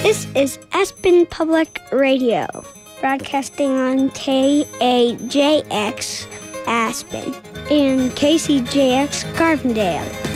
This is Aspen Public Radio, broadcasting on KAJX Aspen and KCJX Carbondale.